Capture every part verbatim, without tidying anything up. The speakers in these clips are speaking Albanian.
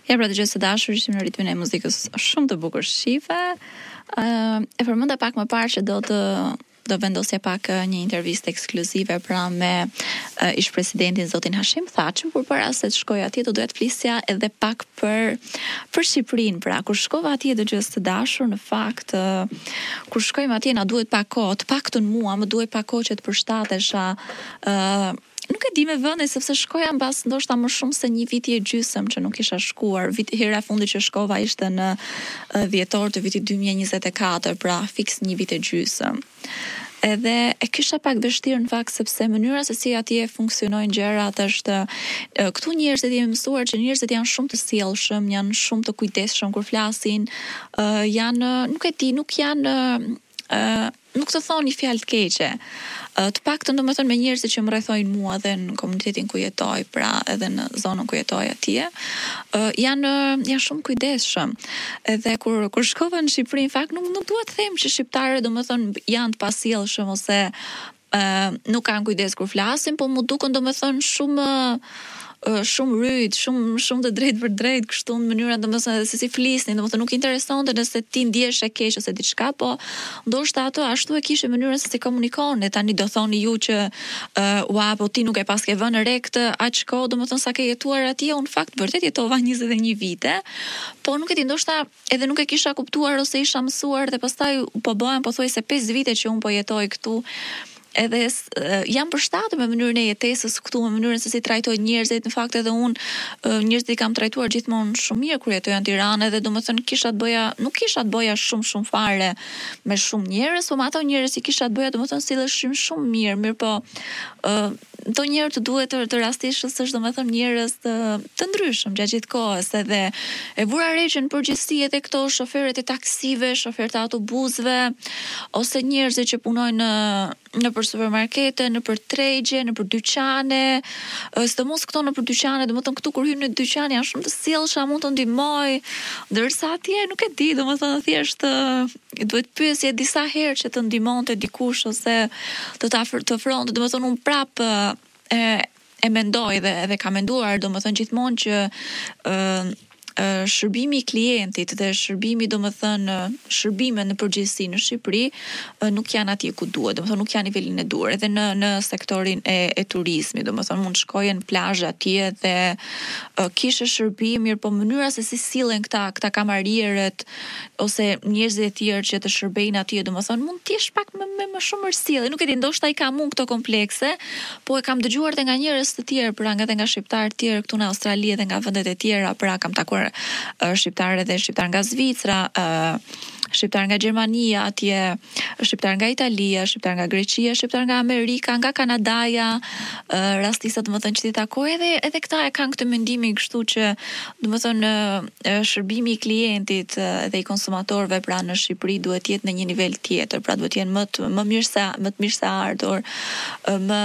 Ja, pra të gjithë së dashur, ishim në ritmin e muzikës shumë të bukur shqipe. Uh, e përmenda pak më parë që do të do vendosja pak një intervistë ekskluzive pra me uh, ish presidentin zotin Hashim Thaçi, por para se të shkoj atje do doja të flisja edhe pak për për Shqipërinë. Pra, kur shkova atje do gjithë të dashur, në fakt uh, kur shkojmë atje na duhet pak kohë, të paktën mua më duhet pak kohë që të përshtatesha. Uh, Nuk e di me vëndin, sepse shkoja mbas ndoshta më shumë se një viti e gjysëm që nuk isha shkuar. Vit hera e fundit që shkova ishte në uh, dhjetor të vitit dy mijë e njëzet e katër, pra fiks një vit e gjysëm. Edhe e kisha pak vështirë në fakt sepse mënyra se si atje funksionojnë gjërat është uh, këtu njerëzit jemi mësuar që njerëzit janë shumë të sjellshëm, janë shumë të kujdesshëm kur flasin, uh, janë nuk e di, nuk janë uh, nuk të thonë një fjalë të keqe. Uh, të paktën domethënë me njerëzit që më rrethojnë mua dhe në komunitetin ku jetoj, pra edhe në zonën ku jetoj atje, uh, janë janë shumë kujdesshëm. Edhe kur kur shkova në Shqipëri, në fakt nuk nuk dua të them që shqiptarët domethënë janë të pasjellshëm ose uh, nuk kanë kujdes kur flasin, po mu dukën domethënë shumë shumë rryt, shumë shumë të drejtë për drejtë, kështu në mënyra domethënë se si flisnin, domethënë nuk interesonte nëse ti ndjehesh e keq ose diçka, po ndoshta ato ashtu e kishin mënyrën se si komunikonin. Tani do thoni ju që uh, ua, po ti nuk e pas ke vënë re këtë aq kohë, domethënë sa ke jetuar atje, unë fakt vërtet jetova njëzet e një vite, po nuk e di, ndoshta edhe nuk e kisha kuptuar ose isha mësuar dhe pastaj po bëhen pothuajse pesë vite që unë po jetoj këtu. Edhe uh, jam përshtatur me mënyrën e jetesës këtu, me mënyrën se si trajtojnë njerëzit. Në fakt edhe unë uh, njerëzit i kam trajtuar gjithmonë shumë mirë kur jetoja në Tiranë, edhe domethënë kisha të bëja, nuk kisha të bëja shumë shumë fare me shumë njerëz, po me ato njerëz i kisha të bëja domethënë silleshim shumë mirë, mirë po uh, do njerë të duhet të, të rastishës është domethënë njerëz të, të ndryshëm gjatë gjithë kohës, edhe e vura re që në përgjithësi edhe këto shoferët e taksive, shoferët e autobusëve, ose njerëzit që punojnë në në për supermarkete, në për tregje, në për dyqane, sidomos këto në për dyqane, domethënë këtu kur hyn në dyqan janë shumë të sjellshëm, mund të ndihmoj, ndërsa atje nuk e di, domethënë thjesht duhet pyesje disa herë që të ndihmonte dikush ose të të afër të ofronte, domethënë un prap e e mendoj dhe edhe ka menduar domethënë gjithmonë që ë Uh, shërbimi i klientit dhe shërbimi domethënë shërbime në përgjithësi në Shqipëri uh, nuk janë atje ku duhet, domethënë nuk janë nivelin e duhur, edhe në në sektorin e, e turizmit, domethënë mund shkojë në plazhe atje dhe uh, kishte shërbim mirë, po mënyra se si sillen këta këta kamarierët ose njerëzit e tjerë që të shërbejnë atje, domethënë mund të jesh pak më me, më shumë sjellje, nuk e di, ndoshta i kam unë këto komplekse, po e kam dëgjuar edhe nga njerëz të tjerë, pra nga nga shqiptarë të tjerë këtu në Australi dhe nga vendet e tjera, pra kam takuar shqiptarë dhe shqiptarë nga Zvicra, shqiptarë nga Gjermania, atje shqiptarë nga Italia, shqiptarë nga Greqia, shqiptarë nga Amerika, nga Kanadaja, rastisat domethënë që ti takoj, edhe edhe këta e kanë këtë mendimin kështu që domethënë shërbimi i klientit dhe i konsumatorëve pra në Shqipëri duhet të jetë në një nivel tjetër, pra duhet të jenë më të më mirë se më të mirë se ardhur, më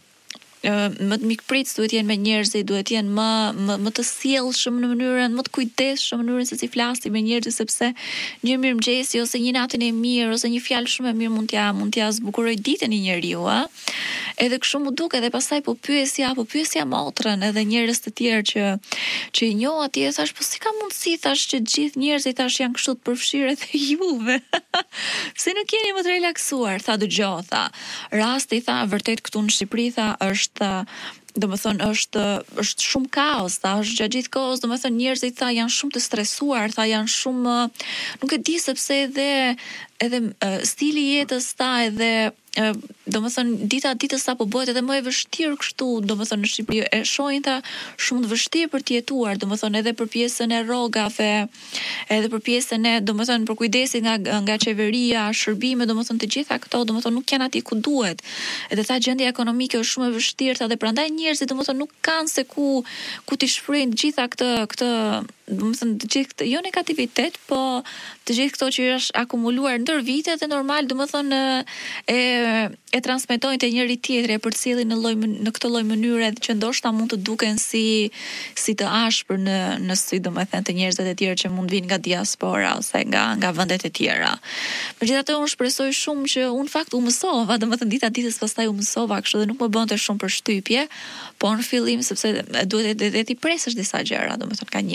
më të mikpritës duhet jenë me njerëzit, duhet jenë më, më, më të sjellshëm në mënyrën, më të kujdesshëm në mënyrën se si flasin me njerëzit, sepse një mirëmëngjesi ose një natën e mirë ose një fjalë shumë e mirë mund t'ja mund t'ja zbukuroj ditën e njeriu, a? Edhe kështu mu duket, edhe pastaj po pyesja, po pyesja motrën edhe njerëz të tjerë që që i njoh atje, thash po si ka mundësi, thash që gjithë njerëzit tash janë kështu të përfshirë edhe juve. Pse nuk jeni më të relaksuar, tha dëgjoj, tha. Rasti, tha, vërtet këtu në Shqipëri, tha, është domethënë është është shumë kaos, tha, është gjatë gjithë kohës, domethënë njerëzit tha janë shumë të stresuar, tha janë shumë, nuk e di sepse edhe edhe uh, stili i jetës tha edhe uh, domethënë dita ditës sa po bëhet edhe më e vështirë kështu, domethënë në Shqipëri e shohin tha shumë të vështirë për të jetuar, domethënë edhe për pjesën e rrogave, edhe për pjesën e domethënë për kujdesin nga nga qeveria, shërbime, domethënë të gjitha këto domethënë nuk janë atje ku duhet. Edhe tha gjendja ekonomike është shumë e vështirë, tha, dhe prandaj njerëzit domethënë nuk kanë se ku ku të shfryjnë të gjitha këtë këtë domethënë të gjithë këtë jo negativitet, po të gjithë këto që është akumuluar ndër vite dhe normal domethënë e e transmetojnë te njëri tjetri, e përcjellin në lloj në këtë lloj mënyre që ndoshta mund të duken si si të ashpër në në sy domethënë të njerëzve të tjerë që mund vinë nga diaspora ose nga nga vendet e tjera. Megjithatë unë shpresoj shumë që unë fakt u mësova, domethënë dita ditës pastaj u mësova kështu dhe nuk më bënte shumë përshtypje, po në fillim sepse duhet edhe ti presësh disa gjëra, domethënë ka njerëzit.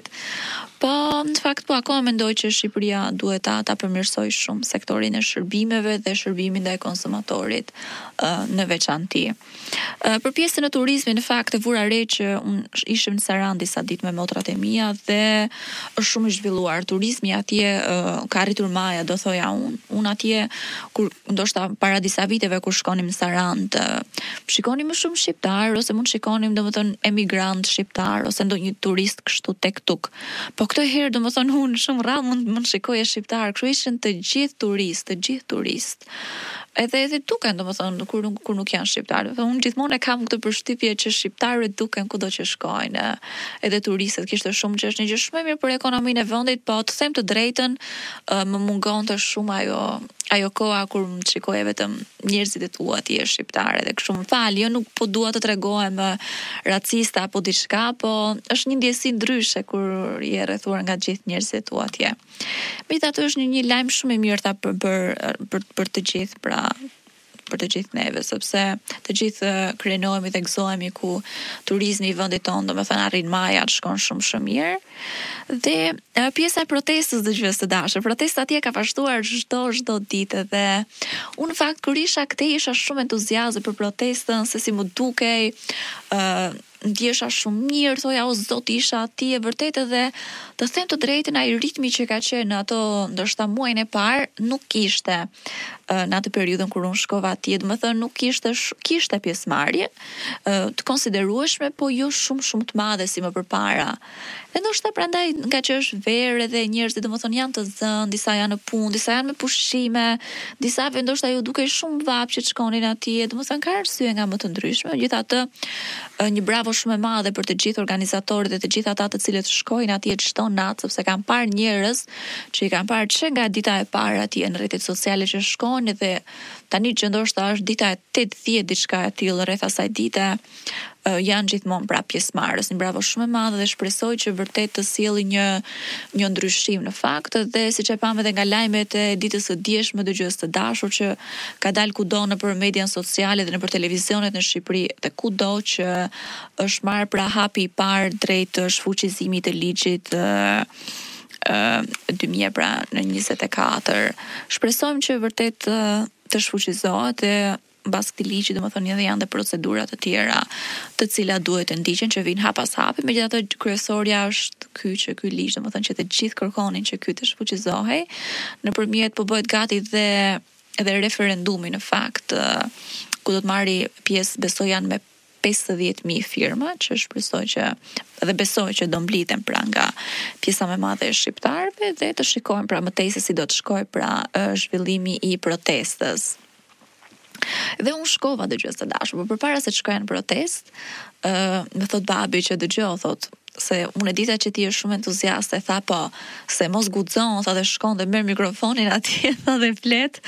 shqiptarit. Po, në fakt, po, akoma mendoj që Shqipëria duhet ta, ta përmirësoj shumë sektorin e shërbimeve dhe shërbimin ndaj konsumatorit uh, në veçanti. Uh, për pjesën e turizmit, në fakt, e vura re që unë ishim në Saran disa ditë me motrat e mia dhe është shumë i zhvilluar. Turizmi atje uh, ka arritur maja, do thoja unë. Unë atje, kur ndoshta para disa viteve kur shkonim në Saran, të shikonim më shumë shqiptar, ose mund shikonim domethënë emigrant shqiptar ose ndonjë turist kështu tek tuk. Po këtë herë domethënë unë shumë rrallë mund mund shikoja shqiptar, kështu ishin të gjithë turist, të gjithë turist. Edhe edhe duken domethënë kur kur nuk janë shqiptarë. Unë gjithmonë e kam këtë përshtypje që shqiptarët duken kudo që shkojnë. Edhe turistët kishte shumë që është një gjë shumë e mirë për ekonominë e vendit, po të them të drejtën, më mungonte shumë ajo ajo koha kur më shikoja vetëm njerëzit e tu atje shqiptare dhe kështu më fal, jo nuk po dua të tregohem racista apo diçka, po është një ndjesi ndryshe kur je rrethuar nga gjithë njerëzit e tu atje. Megjithatë është një, një lajm shumë i mirë ta për për për, për të gjithë, pra për të gjithë neve, sepse të gjithë krenohemi dhe gëzohemi ku turizmi i vendit tonë, domethënë arrin maja të shkon shumë shumë mirë. Dhe pjesa e protestës dëgjues të dashur, protesta atje ka vazhduar çdo çdo ditë dhe unë në fakt kur isha këtej isha shumë entuziazme për protestën, se si më dukej, ë uh, ndjesha shumë mirë, thoja o zot isha atje vërtet edhe të them të drejtën ai ritmi që ka qenë në ato ndoshta muajin e parë nuk kishte uh, në atë periudhën kur unë shkova atje, domethënë nuk kishte kishte pjesëmarrje uh, të konsiderueshme, po jo shumë shumë të madhe si më përpara. Dhe ndoshta prandaj nga që është verë dhe njerëzit domethënë janë të zënë, disa janë në punë, disa janë me pushime, disa ndoshta ju dukej shumë vap që të shkonin atje, domethënë ka arsye nga më të ndryshme. Megjithatë, një bravo shumë e madhe për të gjithë organizatorët dhe të gjithë ata të cilët shkojnë atje çdo natë, sepse kam parë njerëz që i kanë parë që nga dita e parë atje në rrjetet sociale që shkojnë dhe tani që ndoshta është dita e tetëdhjetë diçka e tillë rreth asaj dite, janë gjithmonë pra pjesëmarrës. Një bravo shumë e madhe dhe shpresoj që vërtet të sjellë një një ndryshim në fakt dhe siç e pam edhe nga lajmet e ditës së dieshme dëgjues të dashur që ka dalë kudo nëpër median sociale dhe nëpër televizionet në Shqipëri dhe kudo që është marrë pra hapi i parë drejt shfuqizimit të ligjit dy mijë pra në njëzet e katër. Shpresojmë që vërtet të shfuqizohet dhe mbas këtij ligji, domethënë edhe janë dhe procedura të tjera, të cilat duhet të ndiqen që vijnë hap pas hapi. Megjithatë kryesorja është ky që ky ligj, domethënë që të gjithë kërkonin që ky të shfuqizohej, nëpërmjet po bëhet gati dhe edhe referendumi në fakt, ku do të marri pjesë, besoj janë me pesëdhjetë mijë firma, që shpresoj që dhe besoj që do mbliten pra nga pjesa më e madhe e shqiptarëve dhe të shikojmë pra më tej se si do të shkojë pra zhvillimi i protestës. Dhe unë shkova dëgjues të dashur, por përpara se të shkoja në protest, ë uh, më thot babi që dëgjoj, thot se unë e dita që ti je shumë entuziaste, tha po, se mos guxon, tha dhe shkon dhe merr mikrofonin atje, tha dhe flet.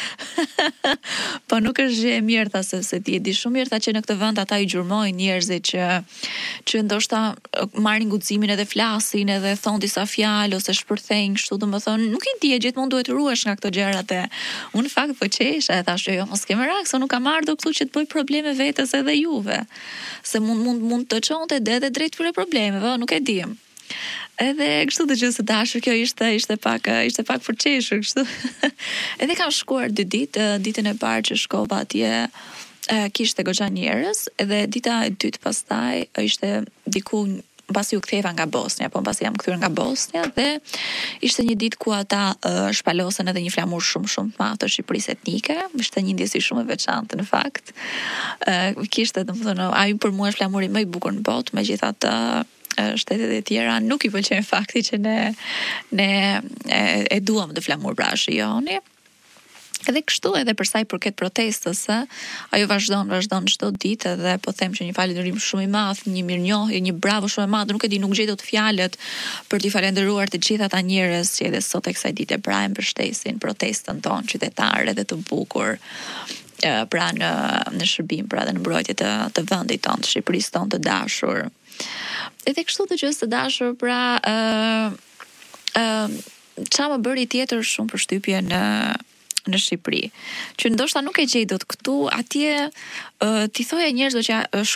Po nuk është gjë e mirë, tha se, se ti e di shumë mirë, tha që në këtë vend ata i gjurmojnë njerëzit që që ndoshta marrin guximin edhe flasin edhe thon disa fjalë ose shpërthejnë kështu, domethënë nuk i di, gjithmonë duhet ruhesh nga këto gjërat e unë në fakt po qesha, e thash jo, mos kemë rak, se nuk kam ardhur këtu që të bëj probleme vetes edhe juve. Se mund mund mund të çonte edhe drejt për problemeve, nuk e dim. Edhe kështu dëgjues të dashur, kjo ishte ishte pak ishte pak për çeshur kështu. Edhe kam shkuar dy ditë, ditën e parë që shkova atje kishte goxha njerëz, edhe dita e dytë pastaj ishte diku pasi u ktheva nga Bosnia, po pasi jam kthyer nga Bosnia dhe ishte një ditë ku ata uh, shpalosen edhe një flamur shumë shumë të madh të Shqipërisë etnike, ishte një ndjesi shumë e veçantë në fakt. Uh, kishte domethënë ai për mua është flamuri më i bukur në botë, megjithatë shtetet e tjera nuk i pëlqen fakti që ne ne e, e duam të flamur pra shijoni. Edhe kështu edhe për sa i përket protestës, ajo vazhdon, vazhdon çdo ditë dhe po them që një falënderim shumë i madh, një mirënjohje, një bravo shumë i madh, nuk e di, nuk gjej dot fjalët për t'i falendëruar të gjithë ata njerëz që edhe sot e kësaj dite pra e mbështesin protestën tonë qytetare dhe të bukur pra në në shërbim pra dhe në mbrojtje të të vendit tonë, të Shqipërisë tonë të dashur. Edhe kështu dëgjues të dashur, pra ë ë çfarë më bëri tjetër shumë përshtypje në në Shqipëri, që ndoshta nuk e gjej dot këtu, atje uh, ti thoja njerëzve që uh, shkojmë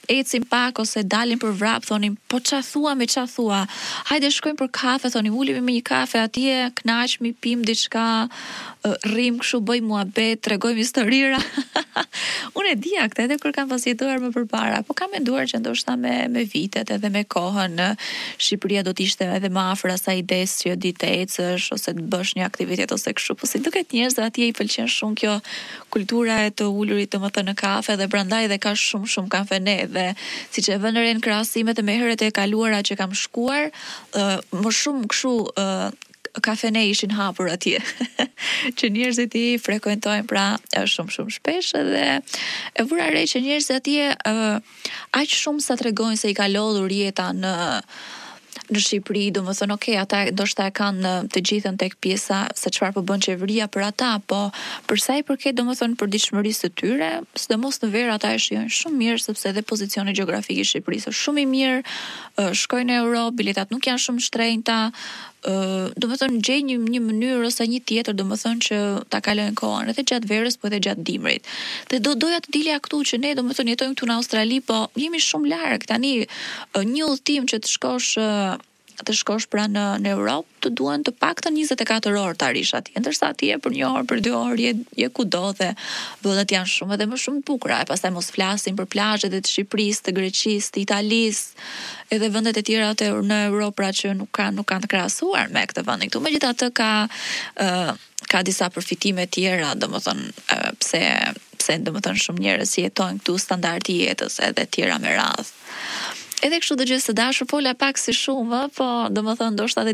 ecim pak ose dalim për vrap, thonim, po qa thua me qa thua, hajde shkojmë për kafe, thonim, ulemi me një kafe atje, knaqmi, pim diçka, rrim kështu, bëj muhabet, tregojmë historira. Unë e dia këtë edhe kur kam pasjetuar më përpara, po kam menduar që ndoshta me me vitet edhe me kohën në Shqipëria do të ishte edhe më afër asaj idesë që di të ecësh ose të bësh një aktivitet ose kështu. Po si duket njerëzve atje i pëlqen shumë kjo kultura e të ulurit domethënë në kafe dhe prandaj dhe ka shumë shumë kafene dhe siç e vënë re në krahasimet e me herët e kaluara që kam shkuar, uh, më shumë kështu uh, kafene ishin hapur atje që njerëzit i frekuentojnë pra shumë shumë shpesh dhe e vura re që njerëzit atje uh, aq shumë sa tregojnë se i ka lodhur jeta në në Shqipëri, do më thënë, okay, ata ndoshta e kanë të gjithën tek pjesa se çfarë po bën qeveria për ata, po për sa i përket, do më thënë, përditshmërisë së tyre, sidomos në verë ata e shijojnë shumë mirë sepse edhe pozicioni gjeografik i Shqipërisë është shumë i mirë, shkojnë në Europë, biletat nuk janë shumë shtrenjta, Uh, do më thënë gjej një, një mënyrë ose një tjetër do më thënë që ta kalojnë kohën edhe gjatë verës po edhe gjatë dimrit dhe do doja të dilja këtu që ne do më thënë jetojmë këtu në Australi po jemi shumë larg tani uh, një udhëtim që të shkosh uh, të shkosh pra në, në Europë të duan të paktën njëzet e katër orë të arish atje, ndërsa atje për një orë, për dy orë je, je kudo dhe vëllet janë shumë edhe më shumë të bukura, e pastaj mos flasim për plazhet e të Shqipërisë, të Greqisë, të Italisë, edhe vendet e tjera të në Europë pra që nuk kanë nuk kanë të krahasuar me këtë vendin këtu. Megjithatë ka uh, ka disa përfitime tjera, domethënë uh, pse pse domethënë shumë njerëz jetojnë këtu, standardi i jetës edhe tjera me radhë. Edhe kështu dëgjoj së dashur, fola pak si shumë, po domethënë ndoshta